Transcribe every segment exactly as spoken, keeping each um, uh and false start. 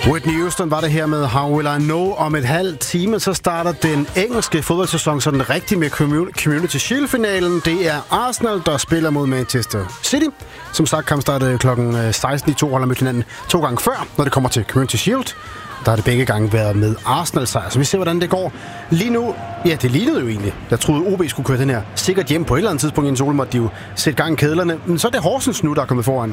Whitney Houston var det her med How Will I Know. Om et halvt time, så starter den engelske fodboldsæson sådan rigtig med Community Shield-finalen. Det er Arsenal, der spiller mod Manchester City. Som sagt, kampen startede klokken seksten. De to holder mødt hinanden to gange før, når det kommer til Community Shield. Der har det begge gange været med Arsenal-sejr. Så vi ser, hvordan det går. Lige nu, ja, det lignede jo egentlig. Jeg troede, O B skulle køre den her sikkert hjem på et eller andet tidspunkt, inden sol måtte de jo sætte gang i kedlerne. Men så er det Horsens nu, der er kommet foran.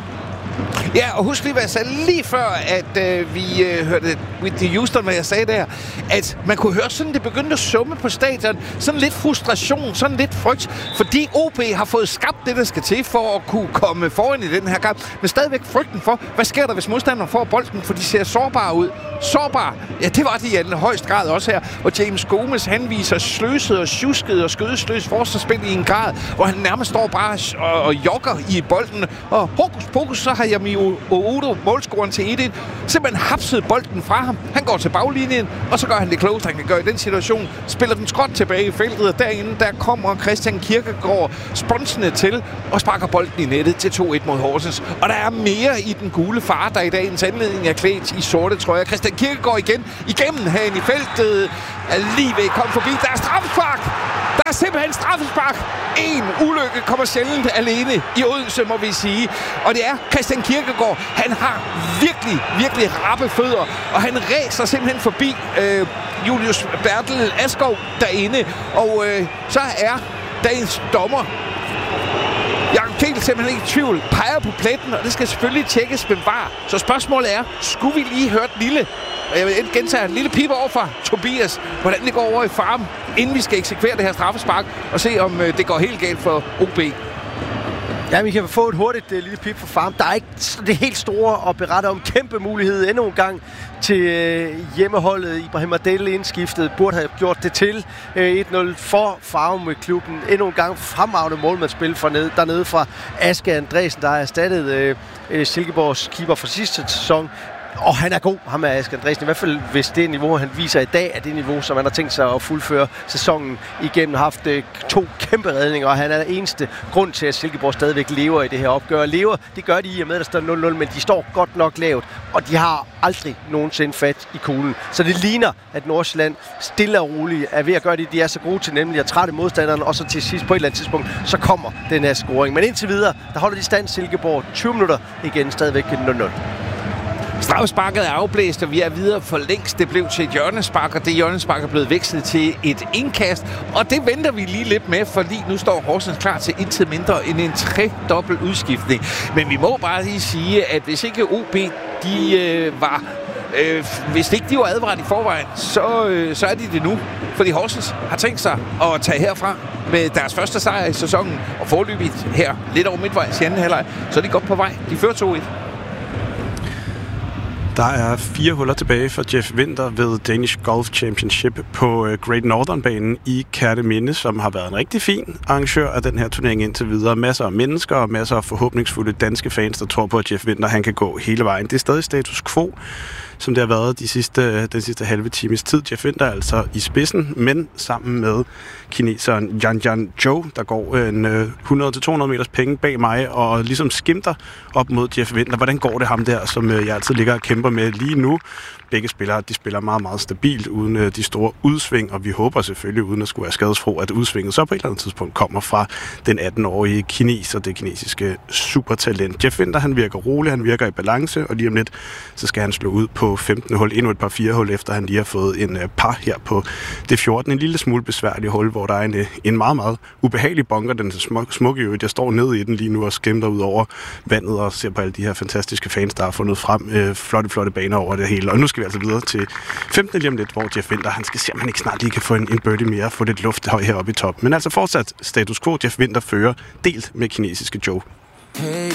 Ja, og husk lige, hvad jeg sagde lige før, at øh, vi øh, hørte Whitney Houston, hvad jeg sagde der, at man kunne høre sådan, det begyndte at summe på stadion. Sådan lidt frustration, sådan lidt frygt, fordi O B har fået skabt det, der skal til for at kunne komme foran i den her kamp. Men stadigvæk frygten for, hvad sker der, hvis modstanderen får bolden, for de ser sårbare ud. Sårbare, ja, det var de i den højst grad også her. Og James Gomes, han viser sløset og tjusket og skødesløs forsvarsspil i en grad, hvor han nærmest står bare og, og jogger i bolden. Og hokus pokus, så har Yami Oudo, målscoren til et et, simpelthen hapset bolden fra ham. Han går til baglinjen, og så gør han det klogest, han kan gøre i den situation. Spiller den skråt tilbage i feltet, og derinde, der kommer Christian Kierkegaard sponsende til og sparker bolden i nettet til to et mod Horsens. Og der er mere i den gule far, der i dagens anledning er klædt i sorte trøjer. Christian Kierkegaard igen igennem herinde i feltet. Er lige ved at komme forbi. Der er straffespark! Der er simpelthen straffespark! En ulykke kommer sjældent alene i Odense, må vi sige. Og det er Christian Kierkegaard. Han har virkelig, virkelig rappe fødder. Og han ræser simpelthen forbi øh, Julius Bertel Askov derinde. Og øh, så er dagens dommer, Jakob Kjeld, simpelthen ikke i tvivl, peger på pletten, og det skal selvfølgelig tjekkes med V A R. Så spørgsmålet er, skulle vi lige høre et lille, og jeg vil gentage en lille pipe over fra Tobias, hvordan det går over i farmen, inden vi skal eksekvere det her straffespark, og se om øh, det går helt galt for O B. Ja, vi kan få et hurtigt uh, lille pip for farm. Der er ikke det helt store at berette om. Kæmpe mulighed endnu en gang til uh, hjemmeholdet. Ibrahim Adel indskiftet burde have gjort det til uh, et nul for Farum med klubben. Endnu en gang fremragende målmandsspil for ned, dernede fra Aske Andresen, der har erstattet uh, uh, Silkeborgs keeper fra sidste sæson. Og han er god, ham er Aske Andresen. I hvert fald, hvis det niveau, han viser i dag, er det niveau, som han har tænkt sig at fuldføre sæsonen igennem. Har haft øh, to kæmpe redninger, og han er den eneste grund til, at Silkeborg stadigvæk lever i det her opgør. Lever, det gør de i og med, at der står nul nul, men de står godt nok lavt, og de har aldrig nogensinde fat i kuglen. Så det ligner, at Nordsjælland stille og roligt er ved at gøre det, de er så gode til, nemlig at trætte modstanderen, og så til sidst på et eller andet tidspunkt, så kommer den her scoring. Men indtil videre, der holder de stand Silkeborg tyve minutter igen, stadigvæk nul nul. Straffesparket er afblæst, og vi er videre for længst. Det blev til et hjørnespark, og det hjørnespark er blevet vekslet til et indkast. Og det venter vi lige lidt med, fordi nu står Horsens klar til intet mindre end en tre-dobbelt udskiftning. Men vi må bare lige sige, at hvis ikke O B de øh, var... Øh, hvis ikke de var advaret i forvejen, så, øh, så er de det nu. Fordi Horsens har tænkt sig at tage herfra med deres første sejr i sæsonen. Og forløbigt her, lidt over midtvejs i anden halvleg, så er de godt på vej. De fører to et. Der er fire huller tilbage for Jeff Winther ved Danish Golf Championship på Great Northern-banen i Kerteminde, som har været en rigtig fin arrangør af den her turnering indtil videre. Masser af mennesker og masser af forhåbningsfulde danske fans, der tror på, at Jeff Winther han kan gå hele vejen. Det er stadig status quo, som det har været de sidste, den sidste halve times tid. Jeff Winther er altså i spidsen, men sammen med kineseren Yan Yan Zhou, der går en hundrede til to hundrede meters penge bag mig, og ligesom skimter op mod Jeff Winther. Hvordan går det ham der, som jeg altid ligger og kæmper med lige nu? Begge spillere, de spiller meget, meget stabilt, uden de store udsving, og vi håber selvfølgelig, uden at skulle være skadesfro, at udsvinget så på et eller andet tidspunkt kommer fra den atten-årige kineser, det kinesiske supertalent. Jeff Winther, han virker rolig, han virker i balance, og lige om lidt, så skal han slå ud på femtende hul, endnu et par fire hul, efter han lige har fået en par her på det fjortende. En lille smule besværlig hul, hvor der er en, en meget, meget ubehagelig bunker, den er smuk, smuk i øvrigt. Jeg står nede i den lige nu og skimter ud over vandet og ser på alle de her fantastiske fans, der har fundet frem øh, flotte, flotte baner over det hele. Og nu skal vi altså videre til femtende lige om lidt, hvor Jeff Winther, han skal se, om han ikke snart lige kan få en, en birdie mere og få lidt luft heroppe i top. Men altså fortsat status quo, Jeff Winther fører delt med kinesiske Zhou.